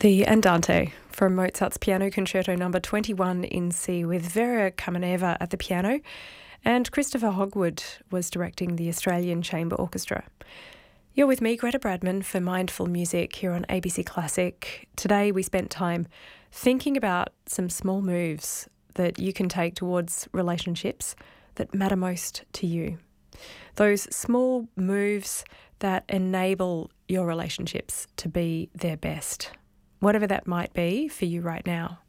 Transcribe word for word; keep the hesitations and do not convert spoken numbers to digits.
The Andante from Mozart's Piano Concerto number twenty-one in C, with Vera Kameneva at the piano, and Christopher Hogwood was directing the Australian Chamber Orchestra. You're with me, Greta Bradman, for Mindful Music here on A B C Classic. Today we spent time thinking about some small moves that you can take towards relationships that matter most to you. Those small moves that enable your relationships to be their best, whatever that might be for you right now.